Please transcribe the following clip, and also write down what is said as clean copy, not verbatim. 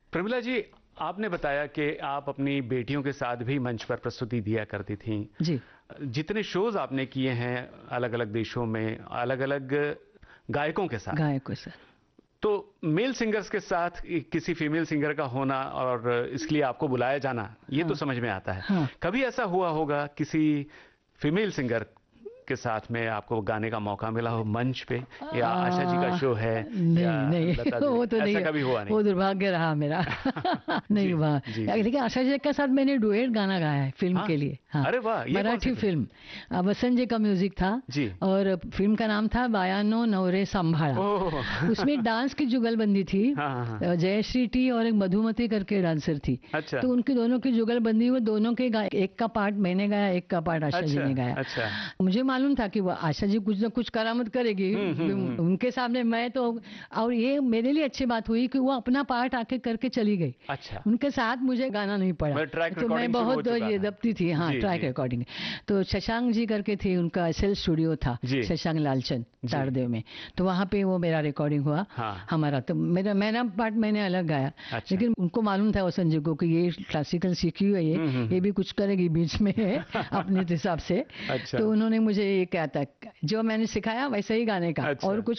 प्रमिला जी, आपने बताया कि आप अपनी बेटियों के साथ भी मंच पर प्रस्तुति दिया करती थीं। जी। जितने शोज आपने किए हैं अलग अलग देशों में, अलग अलग गायकों के साथ, तो मेल सिंगर्स के साथ किसी फीमेल सिंगर का होना और इसके लिए आपको बुलाया जाना, ये तो समझ में आता है। कभी ऐसा हुआ होगा किसी फीमेल सिंगर के साथ में आपको गाने का मौका मिला हो मंच पे, या आशा जी का शो है? नहीं वो तो नहीं, कभी हुआ नहीं? वो दुर्भाग्य रहा मेरा। नहीं हुआ। लेकिन आशा जी के साथ मैंने डुएट गाना गाया है फिल्म के लिए। हाँ, अरे वाह, मराठी फिल्म, वसंत जी का म्यूजिक था जी, और फिल्म का नाम था बायानो नवरे संभाळा। उसमें डांस की जुगलबंदी थी। जयश्री टी और एक मधुमती करके डांसर थी। अच्छा। तो उनकी दोनों की जुगलबंदी हुई, दोनों के एक का पार्ट मैंने गाया, एक का पार्ट आशा जी ने गाया। अच्छा। मुझे मालूम था कि वो आशा जी कुछ ना कुछ करामत करेगी उनके सामने। मैं तो, और ये मेरे लिए अच्छी बात हुई कि वो अपना पार्ट आके करके चली गई। अच्छा। उनके साथ मुझे गाना नहीं पड़ा, तो मैं बहुत ये दबती थी। हाँ, ट्रैक रिकॉर्डिंग। तो शशांक जी करके थे, उनका एसएल स्टूडियो था, शशांक लालचंद तारदेव में। तो वहां पे वो मेरा रिकॉर्डिंग हुआ। हमारा तो मेरा पार्ट मैंने अलग गाया। लेकिन उनको मालूम था वसंत जी को कि ये क्लासिकल सीखी हुई है, ये भी कुछ करेगी बीच में अपने हिसाब से। तो उन्होंने मुझे ये कहा था, जो मैंने सिखाया वैसे ही गाने का, और कुछ